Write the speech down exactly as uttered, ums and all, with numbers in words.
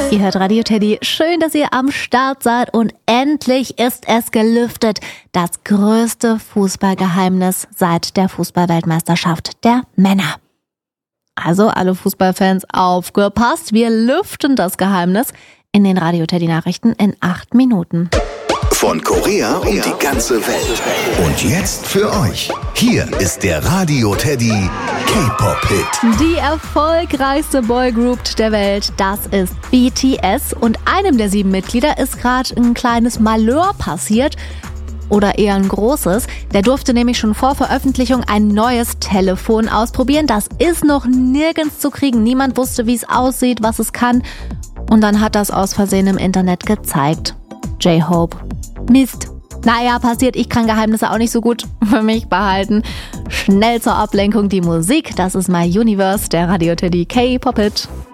Ihr hört Radio Teddy. Schön, dass ihr am Start seid und endlich ist es gelüftet. Das größte Fußballgeheimnis seit der Fußballweltmeisterschaft der Männer. Also alle Fußballfans aufgepasst, wir lüften das Geheimnis in den Radio Teddy Nachrichten in acht Minuten. Von Korea und die ganze Welt. Und jetzt für euch. Hier ist der Radio Teddy K-Pop-Hit. Die erfolgreichste Boygroup der Welt, das ist B T S. Und einem der sieben Mitglieder ist gerade ein kleines Malheur passiert. Oder eher ein großes. Der durfte nämlich schon vor Veröffentlichung ein neues Telefon ausprobieren. Das ist noch nirgends zu kriegen. Niemand wusste, wie es aussieht, was es kann. Und dann hat das aus Versehen im Internet gezeigt. J-Hope. Mist. Naja, passiert, ich kann Geheimnisse auch nicht so gut für mich behalten. Schnell zur Ablenkung die Musik. Das ist My Universe, der Radio Teddy K-Pop-Hit.